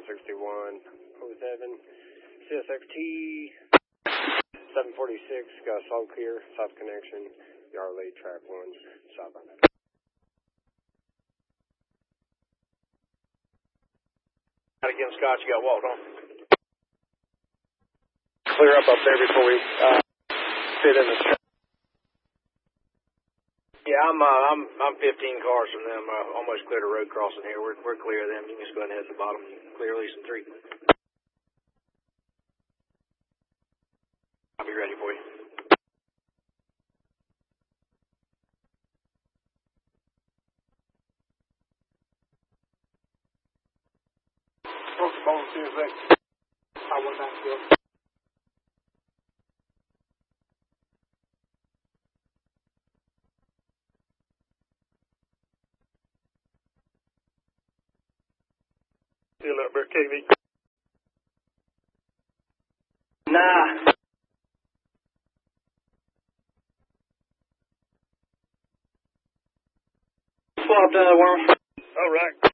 6107, CSXT 746, got a slow clear, south connection, yard lead, track 1, southbound. Again, Scott, you got walked on. Clear up there before we fit in the track. Yeah, I'm 15 cars from them. Almost cleared a road crossing here. We're clear of them. You can just go ahead and head to the bottom. Clear at least in 3. I'll be ready for you. I went back to go. See you later, KV. Nah. Pull up the worm. All right.